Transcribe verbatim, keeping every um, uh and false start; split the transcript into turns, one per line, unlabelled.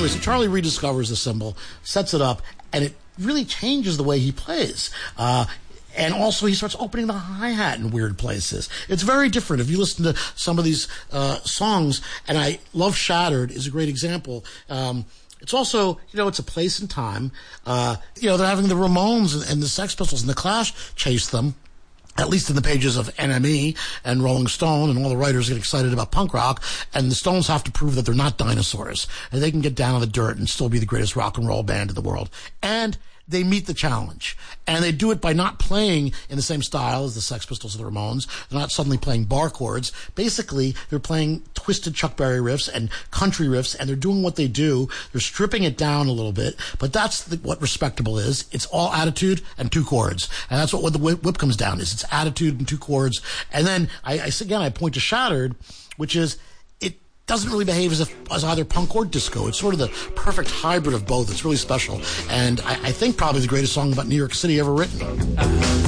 anyway, so Charlie rediscovers the cymbal, sets it up, and it really changes the way he plays. Uh, and also he starts opening the hi-hat in weird places. It's very different. If you listen to some of these uh, songs, and I love Shattered is a great example. Um, It's also, you know, it's a place and time. Uh, you know, they're having the Ramones and, and the Sex Pistols and the Clash chase them, at least in the pages of N M E and Rolling Stone, and all the writers get excited about punk rock, and the Stones have to prove that they're not dinosaurs, and they can get down in the dirt and still be the greatest rock and roll band in the world. And they meet the challenge. And they do it by not playing in the same style as the Sex Pistols or the Ramones. They're not suddenly playing bar chords. Basically, they're playing twisted Chuck Berry riffs and country riffs, and they're doing what they do. They're stripping it down a little bit, but that's the, what respectable is. It's all attitude and two chords. And that's what, what the whip, whip comes down is. It's attitude and two chords. And then, I, I again, I point to Shattered, which is, doesn't really behave as, a, as either punk or disco. It's sort of the perfect hybrid of both. It's really special. And I, I think probably the greatest song about New York City ever written.